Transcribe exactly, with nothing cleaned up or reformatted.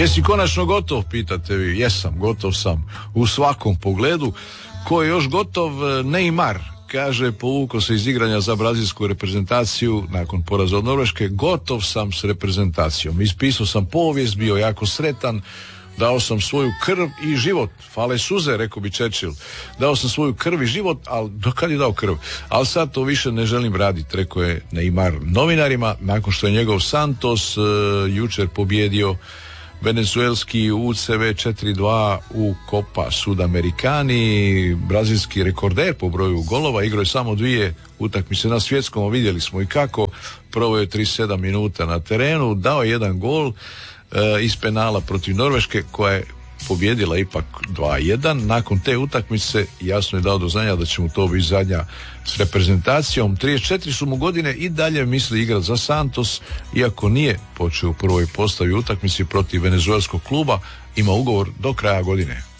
Jesi konačno gotov, pitate vi. Jesam, gotov sam u svakom pogledu. Ko je još gotov? Neymar. Kaže, povukao se iz igranja za brazilsku reprezentaciju nakon poraza od Norveške. Gotov sam s reprezentacijom. Ispisao sam povijest, bio jako sretan. Dao sam svoju krv i život. Fale suze, rekao bi Churchill. Dao sam svoju krv i život, ali do kad je dao krv? Ali sad to više ne želim raditi, rekao je Neymar novinarima, nakon što je njegov Santos uh, jučer pobjedio venezuelski U C V četiri dva u Copa Sudamericani. Brazilski rekorder po broju golova, igrao je samo dvije utakmice na svjetskom, vidjeli smo i kako. Proveo je trideset sedam minuta na terenu, dao je jedan gol iz penala protiv Norveške koja je pobjedila ipak dva jedan. Nakon te utakmice jasno je dao do znanja da će mu to biti zadnja s reprezentacijom. trideset četiri su mu godine i dalje misli igrati za Santos, iako nije počeo u prvoj postavi utakmici protiv venezuelskog kluba, ima ugovor do kraja godine.